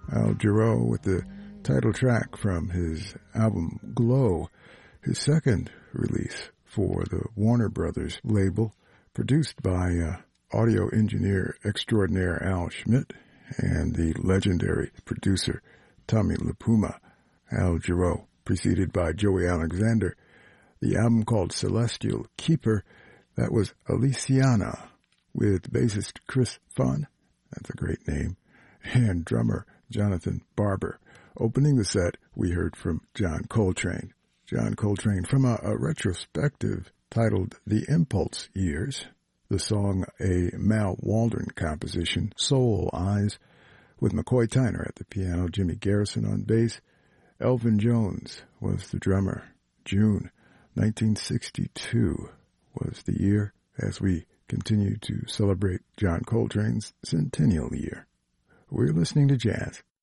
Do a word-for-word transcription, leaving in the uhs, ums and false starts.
Al Jarreau with the title track from his album Glow, his second release for the Warner Brothers label, produced by uh, audio engineer extraordinaire Al Schmidt and the legendary producer Tommy LaPuma. Al Jarreau, preceded by Joey Alexander. The album called Celestial Keeper, that was Aliciana, with bassist Chris Funn, that's a great name, and drummer Jonathan Barber. Opening the set, we heard from John Coltrane. John Coltrane from a, a retrospective titled The Impulse Years, the song a Mal Waldron composition, Soul Eyes, with McCoy Tyner at the piano, Jimmy Garrison on bass. Elvin Jones was the drummer. June nineteen sixty-two was the year as we continue to celebrate John Coltrane's centennial year. We're listening to jazz